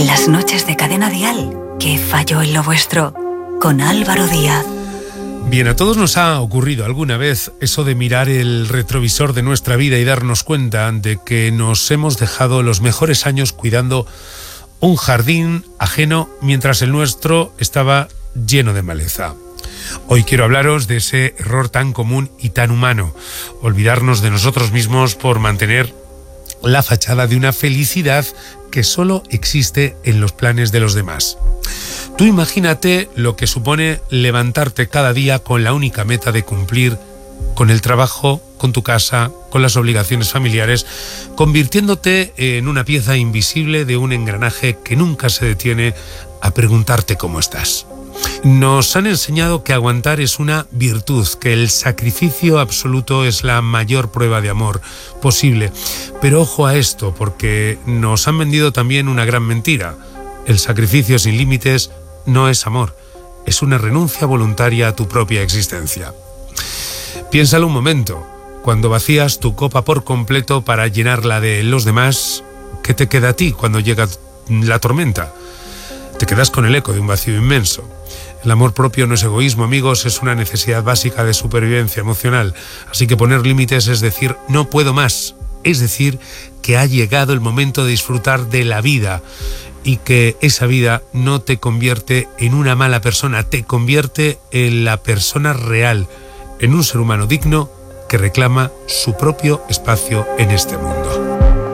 En las noches de Cadena Dial, ¿qué falló en lo vuestro? Con Álvaro Díaz. Bien, a todos nos ha ocurrido alguna vez eso de mirar el retrovisor de nuestra vida y darnos cuenta de que nos hemos dejado los mejores años cuidando un jardín ajeno mientras el nuestro estaba lleno de maleza. Hoy quiero hablaros de ese error tan común y tan humano, olvidarnos de nosotros mismos por mantener la fachada de una felicidad que solo existe en los planes de los demás. Tú imagínate lo que supone levantarte cada día con la única meta de cumplir con el trabajo, con tu casa, con las obligaciones familiares, convirtiéndote en una pieza invisible de un engranaje que nunca se detiene a preguntarte cómo estás. Nos han enseñado que aguantar es una virtud, que el sacrificio absoluto es la mayor prueba de amor posible. Pero ojo a esto, porque nos han vendido también una gran mentira. El sacrificio sin límites no es amor, es una renuncia voluntaria a tu propia existencia. Piénsalo un momento, cuando vacías tu copa por completo para llenarla de los demás, ¿qué te queda a ti cuando llega la tormenta? Te quedas con el eco de un vacío inmenso. El amor propio no es egoísmo, amigos, es una necesidad básica de supervivencia emocional. Así que poner límites es decir, no puedo más. Es decir, que ha llegado el momento de disfrutar de la vida y que esa vida no te convierte en una mala persona, te convierte en la persona real, en un ser humano digno que reclama su propio espacio en este mundo.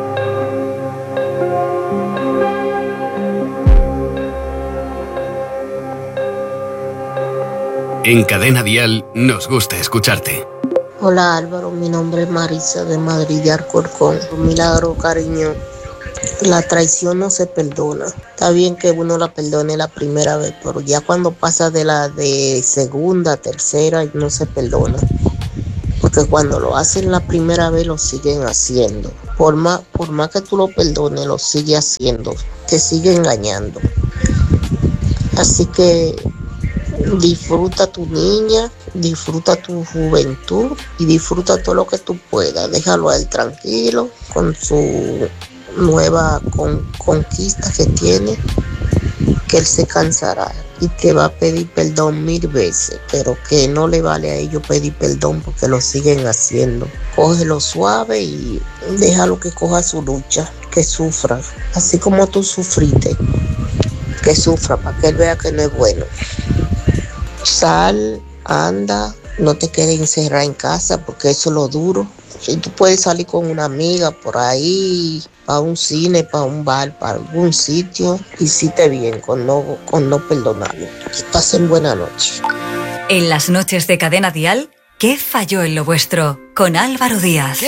En Cadena Dial nos gusta escucharte. Hola Álvaro, mi nombre es Marisa de Madrid de Alcorcón. Un milagro, cariño. La traición no se perdona. Está bien que uno la perdone la primera vez, pero ya cuando pasa de la de segunda, tercera, no se perdona. Porque cuando lo hacen la primera vez, lo siguen haciendo. Por más que tú lo perdones, lo sigue haciendo. Te sigue engañando. Así que disfruta tu niña, disfruta tu juventud y disfruta todo lo que tú puedas. Déjalo a él tranquilo con su nueva conquista que tiene, que él se cansará y te va a pedir perdón 1000 veces, pero que no le vale a ellos pedir perdón porque lo siguen haciendo. Cógelo suave y déjalo que coja su lucha, que sufra, así como tú sufriste, que sufra para que él vea que no es bueno. Sal, anda, no te quedes encerrada en casa porque eso es lo duro. Si tú puedes salir con una amiga por ahí, para un cine, para un bar, para algún sitio, hiciste bien con no perdonarlo. Que pasen buena noche. En las noches de Cadena Dial, ¿qué falló en lo vuestro? Con Álvaro Díaz.